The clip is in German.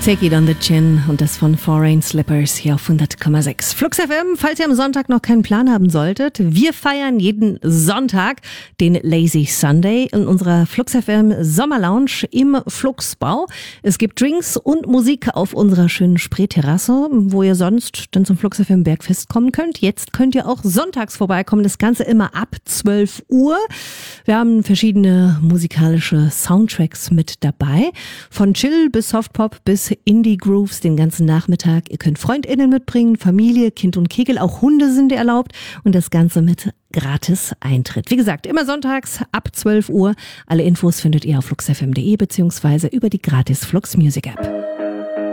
Take It on the Chin und das von Foreign Slippers hier auf 100,6. Flux FM, falls ihr am Sonntag noch keinen Plan haben solltet, wir feiern jeden Sonntag den Lazy Sunday in unserer Flux FM Sommerlounge im Fluxbau. Es gibt Drinks und Musik auf unserer schönen Spreeterrasse, wo ihr sonst dann zum Flux FM Bergfest kommen könnt. Jetzt könnt ihr auch sonntags vorbeikommen, das Ganze immer ab 12 Uhr. Wir haben verschiedene musikalische Soundtracks mit dabei, von Chill bis Softpop bis Indie Grooves den ganzen Nachmittag. Ihr könnt FreundInnen mitbringen, Familie, Kind und Kegel, auch Hunde sind erlaubt und das Ganze mit gratis Eintritt. Wie gesagt, immer sonntags ab 12 Uhr. Alle Infos findet ihr auf fluxfm.de beziehungsweise über die gratis Flux Music App.